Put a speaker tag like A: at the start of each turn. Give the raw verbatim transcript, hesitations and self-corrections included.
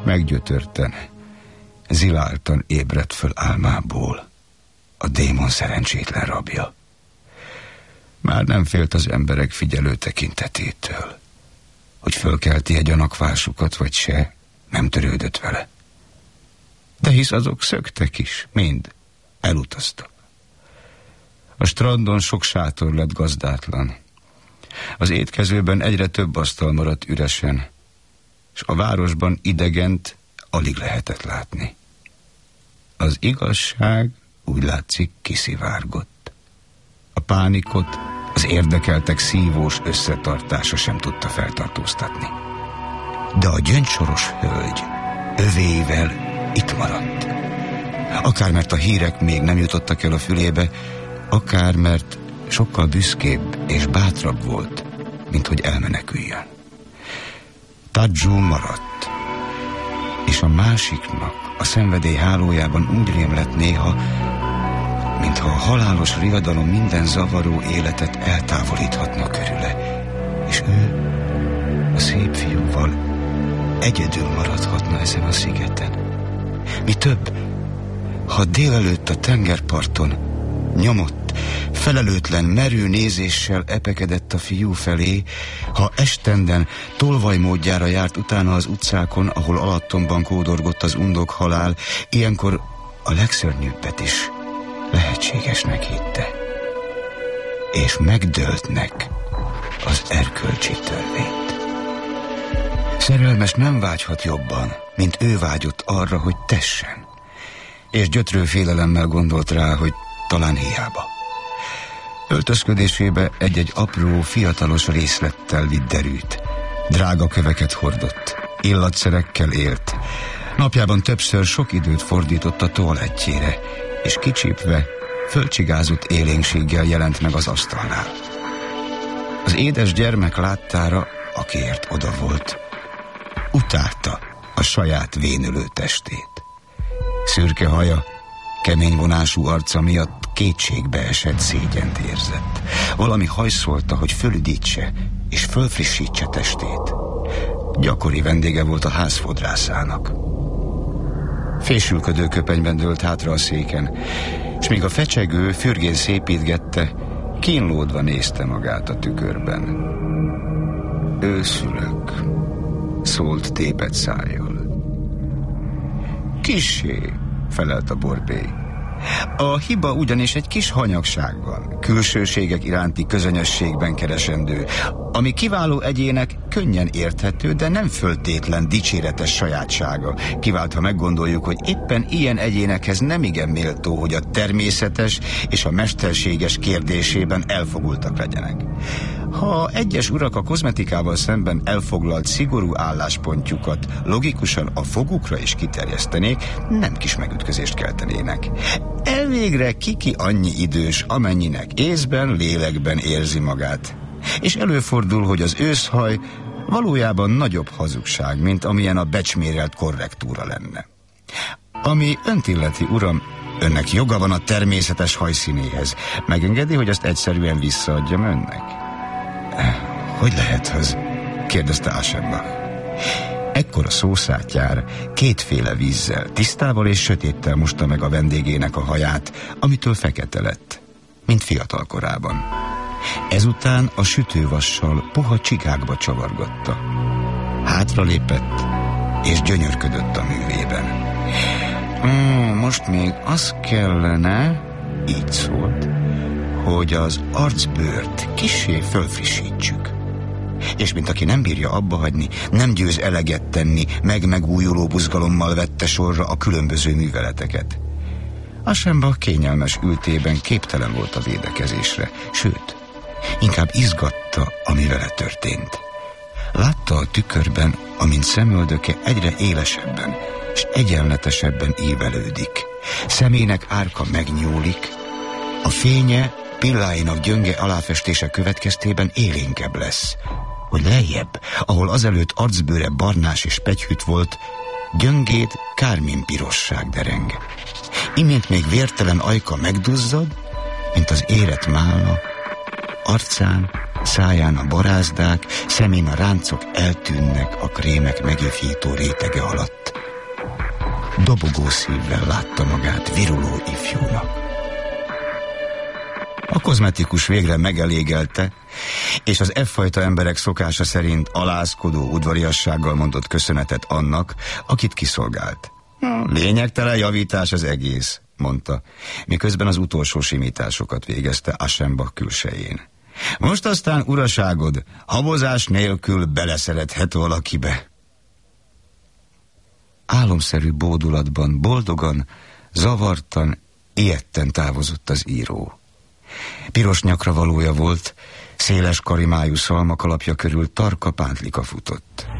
A: meggyötörten, ziláltan ébredt föl álmából a démon szerencsétlen rabja. Már nem félt az emberek figyelő tekintetétől, hogy fölkelti-e gyanakvásukat vagy se, nem törődött vele. De hisz azok szöktek is, mind elutaztak. A strandon sok sátor lett gazdátlan. Az étkezőben egyre több asztal maradt üresen, és a városban idegent alig lehetett látni. Az igazság úgy látszik kiszivárgott. A pánikot az érdekeltek szívós összetartása sem tudta feltartóztatni. De a gyöngysoros hölgy övéivel itt maradt. Akár mert a hírek még nem jutottak el a fülébe, akár mert sokkal büszkébb és bátrabb volt, mint hogy elmeneküljön. Tadzsú maradt, és a másiknak a szenvedély hálójában úgy rémlett néha, mintha a halálos riadalom minden zavaró életet eltávolíthatna körüle, és ő a szép fiúval egyedül maradhatna ezen a szigeten. Mi több, ha délelőtt a tengerparton nyomott, felelőtlen, merő nézéssel epekedett a fiú felé, ha estenden tolvajmódjára járt utána az utcákon, ahol alattomban kódorgott az undok halál, ilyenkor a legszörnyűbbet is lehetségesnek hitte. És megdőltnek az erkölcsi törvényt. Szerelmes nem vágyhat jobban, mint ő vágyott arra, hogy tessen. És gyötrő félelemmel gondolt rá, hogy talán hiába. Öltözködésébe egy-egy apró, fiatalos részlettel vitt derűt. Drága köveket hordott, illatszerekkel élt. Napjában többször sok időt fordított a toalettjére, és kicsípve, fölcsigázott élénkséggel jelent meg az asztalnál. Az édes gyermek láttára, akiért oda volt, utálta a saját vénülő testét. Szürke haja, kemény vonású arca miatt kétségbe esett szégyent érzett. Valami hajszolta, hogy fölüdítse és fölfrissítse testét. Gyakori vendége volt a házfodrászának. Fésülködő köpenyben dőlt hátra a széken, és míg a fecsegő fürgén szépítgette, kínlódva nézte magát a tükörben. Őszülök, szólt tépet szájjal. Kissé, felelt a borbély. A hiba ugyanis egy kis hanyagságban, külsőségek iránti közönyösségben keresendő, ami kiváló egyének könnyen érthető, de nem föltétlen dicséretes sajátsága. Kivált, ha meggondoljuk, hogy éppen ilyen egyénekhez nemigen méltó, hogy a természetes és a mesterséges kérdésében elfogultak legyenek. Ha egyes urak a kozmetikával szemben elfoglalt szigorú álláspontjukat logikusan a fogukra is kiterjesztenék, nem kis megütközést keltenének. Elvégre kiki annyi idős, amennyinek észben, lélekben érzi magát. És előfordul, hogy az őszhaj valójában nagyobb hazugság, mint amilyen a becsmérelt korrektúra lenne. Ami önt illeti, uram, önnek joga van a természetes hajszínéhez. Megengedi, hogy azt egyszerűen visszaadjam önnek? Hogy lehet az? Kérdezte Aschenbach. Ekkor a szószátjár kétféle vízzel, tisztával és sötéttel mosta meg a vendégének a haját, amitől fekete lett, mint fiatal korában. Ezután a sütővassal puha csigákba csavargatta. Hátralépett, és gyönyörködött a művében. Mm, most még az kellene, így szólt, hogy az arcbőrt kissé fölfrissítsük. És mint aki nem bírja abba hagyni, nem győz eleget tenni, meg-megújuló buzgalommal vette sorra a különböző műveleteket. Aschenbach kényelmes ültében képtelen volt a védekezésre, sőt, inkább izgatta, ami vele történt. Látta a tükörben, amint szemöldöke egyre élesebben és egyenletesebben ívelődik. Szemének árka megnyúlik, a fénye pilláinak gyönge aláfestése következtében élénkebb lesz, hogy lejjebb, ahol azelőtt arcbőre barnás és pegyhűt volt, gyöngét kármin pirosság dereng. Imént még vértelen ajka megduzzad, mint az érett málna, arcán Száján a barázdák, szemén a ráncok eltűnnek a krémek megifjító rétege alatt. Dobogó szívvel látta magát viruló ifjúnak. A kozmetikus végre megelégelte, és az e-fajta emberek szokása szerint alázkodó udvariassággal mondott köszönetet annak, akit kiszolgált. Lényegtelen javítás az egész, mondta, miközben az utolsó simításokat végezte Aschenbach külsején. Most aztán, uraságod, habozás nélkül beleszerethet valakibe. Álomszerű bódulatban, boldogan, zavartan, ijedten távozott az író. Piros nyakra valója volt, széles karimájú szalmakalapja körül tarka pántlika futott.